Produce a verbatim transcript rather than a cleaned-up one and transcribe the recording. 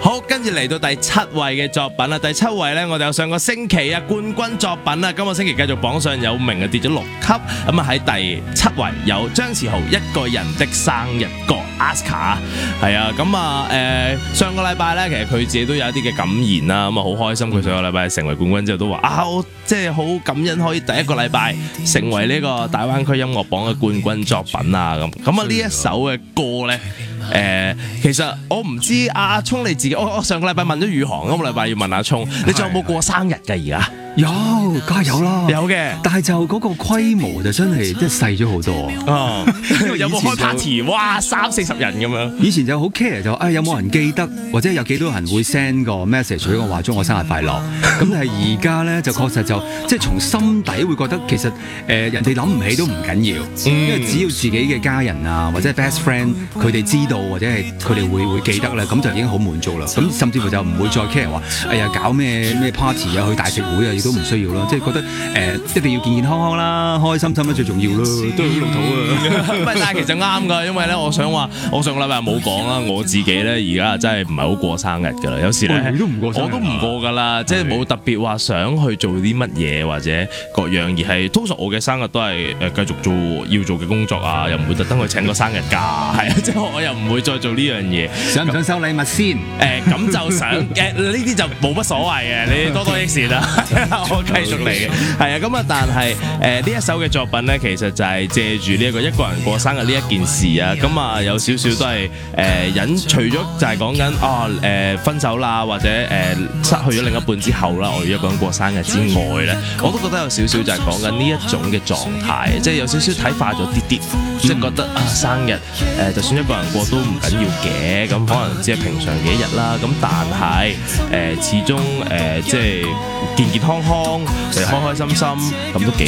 好，跟住嚟到第七位嘅作品啦。第七位呢，我哋有上個星期啊冠軍作品啊，今個星期繼續榜上有名啊，跌咗六級。咁啊喺第七位有張馳豪一個人的生日歌 Aska， 係啊，咁啊誒上個禮拜呢，其實佢自己都有一啲嘅感言啦，咁啊好開心佢上個禮拜成為冠軍之後都話啊，我即係好感恩可以第一個禮拜成為呢個大灣區音樂榜嘅冠軍作品啊咁。咁啊呢一首嘅歌呢。誒、呃，其實我唔知阿阿聰你自己，我我上個禮拜問咗宇航，今個禮拜要問阿聰，你仲有冇過生日㗎而家？ 有，梗係有啦， 有嘅， 但係就嗰個規模就真係即係細咗好多。 哦，有冇開 party？哇，三四十人咁樣。 以前就好 care 就誒、哎、有冇人記得，或者有幾多人會 send 個 message 俾我話祝我生日快樂。咁但係而家咧就確實就即係從心底會覺得其實誒、呃、人哋諗唔起都唔緊要，嗯、因為只要自己嘅家人啊或者 best friend 佢哋知道或者係佢哋會會記得咧，咁就已經好滿足啦。咁甚至乎就唔會再 care 話哎呀搞咩咩 party 啊去大食會啊。都唔需要咯，即係覺得誒、呃、一定要健健康康啦，開開心心咧最重要咯，都係好老土啊！ 唔係，但係其實啱㗎，因為咧，我想話，我上個禮拜冇講啦，我自己咧而家真係唔係好過生日㗎啦，有時咧、哦、 你都唔過生日， 我都唔過㗎啦，即係冇特別話想去做啲乜嘢或者各樣，而係通常我嘅生日都係誒繼續做要做嘅工作啊，又唔會特登去請個生日假，係啊，即係我又唔會再做呢樣嘢。 想唔想收禮物先？誒咁、呃、就想誒呢啲就冇乜所謂嘅，你多多益善啦。我繼續嚟嘅，係啊，咁啊，但係誒呢一首嘅作品咧，其實就係借住呢一個一個人過生日呢一件事啊，咁啊有少少都係誒隱，除咗就係講緊啊誒分手啦，或者誒、呃、失去咗另一半之後啦，我要一個人過生日之外咧，我都覺得有少少就係講緊呢一種嘅狀態，即係有少少睇化咗啲啲，即係覺得啊生日誒、呃、就算一個人過都唔緊要嘅，咁可能只係平常嘅一日啦，咁但係誒、呃、始終誒、呃、即係健健康康。誒開開心心咁都幾